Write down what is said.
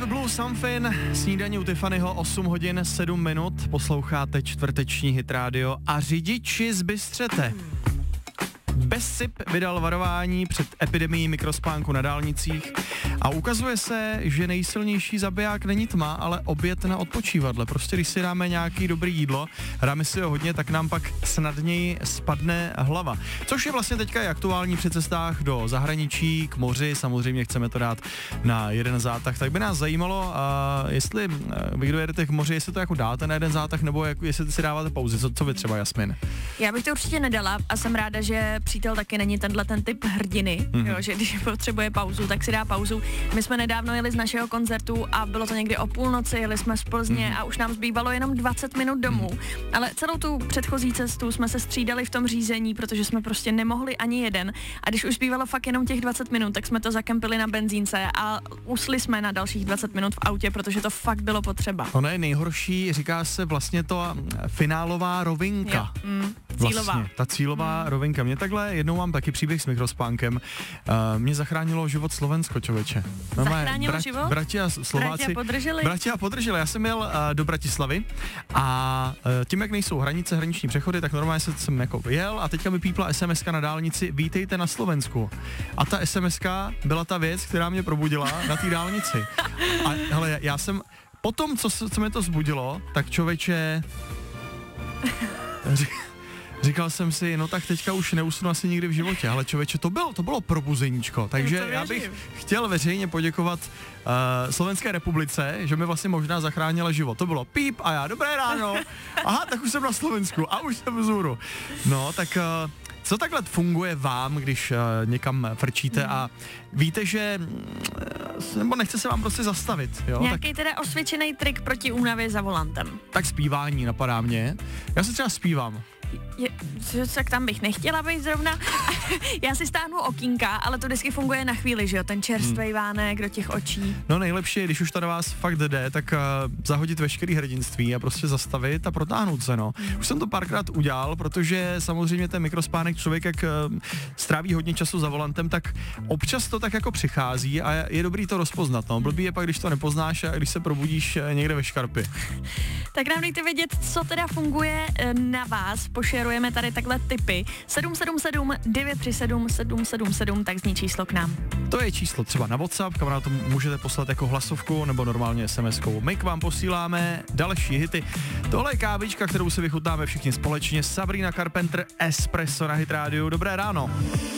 the Blue, Something, snídaní u Tiffanyho, 8 hodin 7 minut, posloucháte čtvrteční Hit Radio a řidiči zbystřete. Bezsip vydal varování před epidemií mikrospánku na dálnicích a ukazuje se, že nejsilnější zabiják není tma, ale oběd na odpočívadle. Prostě když si dáme nějaký dobrý jídlo, dáme si ho hodně, tak nám pak snadněji spadne hlava. Což je vlastně teďka i aktuální při cestách do zahraničí, k moři, samozřejmě chceme to dát na jeden zátah, tak by nás zajímalo, jestli vy, kdo jedete k moři, jestli to jako dáte na jeden zátah, nebo jestli si dáváte pauzy. Co vy třeba, Jasmin? Já bych to určitě nedala a jsem ráda, že přítel taky není ten typ hrdiny, jo, že když potřebuje pauzu, tak si dá pauzu. My jsme nedávno jeli z našeho koncertu a bylo to někdy o půlnoci, jeli jsme z Plzně a už nám zbývalo jenom 20 minut domů. Ale celou tu předchozí cestu jsme se střídali v tom řízení, protože jsme prostě nemohli ani jeden. A když už zbývalo fakt jenom těch 20 minut, tak jsme to zakempili na benzínce a usli jsme na dalších 20 minut v autě, protože to fakt bylo potřeba. Ono je nejhorší, říká se vlastně to finálová rovinka. Cílová. Vlastně, ta cílová rovinka. Mě takhle, jednou mám taky příběh s mikrospánkem. Mě zachránilo život Slovensko, člověče. Zachránilo život? Bratia a Slováci. Bratia podrželi. Já jsem jel do Bratislavy a tím, jak nejsou hranice, hraniční přechody, tak normálně jsem jako jel a teďka mi pípla SMS-ka na dálnici: vítejte na Slovensku. A ta SMS-ka byla ta věc, která mě probudila na té dálnici. A hele, já jsem potom, co mě to zbudilo, tak člověče... Říkal jsem si, no tak teďka už neusnu asi nikdy v životě, ale člověče, to bylo probuzeníčko, takže já bych chtěl veřejně poděkovat Slovenské republice, že mi vlastně možná zachránila život. To bylo píp a já, dobré ráno, aha, tak už jsem na Slovensku a už jsem vzhůru. No, tak... Co takhle funguje vám, když někam frčíte a víte, že nebo nechce se vám prostě zastavit, jo? Nějaký teda osvědčený trik proti únavě za volantem. Tak zpívání napadá mě. Já se třeba zpívám. Tak tam bych nechtěla být zrovna. Já si stáhnu okýnka, ale to vždycky funguje na chvíli, že jo, ten čerstvej vánek do těch očí. No nejlepší je, když už tady vás fakt jde, tak zahodit veškerý hrdinství a prostě zastavit a protáhnout se, no. Už jsem to párkrát udělal, protože samozřejmě ten mikrospánek, člověk jak stráví hodně času za volantem, tak občas to tak jako přichází a je dobrý to rozpoznat, no. Blbý je pak, když to nepoznáš a když se probudíš někde ve škarpi. Tak nám dejte vědět, co teda funguje na vás. Pošerujeme tady takhle tipy. 777 937 777, tak zní číslo k nám. To je číslo třeba na WhatsApp, kam nám to můžete poslat jako hlasovku nebo normálně SMS-kou. My k vám posíláme další hity. Tohle je kávička, kterou si vychutnáme všichni společně. Sabrina Carpenter, Espresso na Hit Radio. Dobré ráno.